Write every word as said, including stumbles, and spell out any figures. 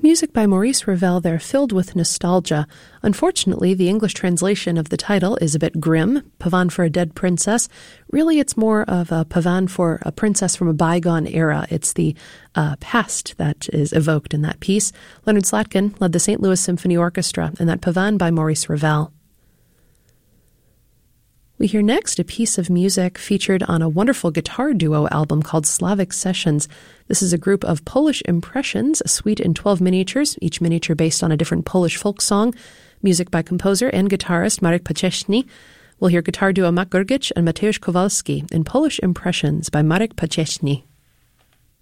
Music by Maurice Ravel, they're filled with nostalgia. Unfortunately, the English translation of the title is a bit grim, Pavane for a Dead Princess. Really, it's more of a pavane for a princess from a bygone era. It's the uh, past that is evoked in that piece. Leonard Slatkin led the Saint Louis Symphony Orchestra in that Pavane by Maurice Ravel. We hear next a piece of music featured on a wonderful guitar duo album called Slavic Sessions. This is a group of Polish impressions, a suite in twelve miniatures, each miniature based on a different Polish folk song. Music by composer and guitarist Marek Pocieszny. We'll hear guitar duo Mak Gurgic and Mateusz Kowalski in Polish Impressions by Marek Pocieszny.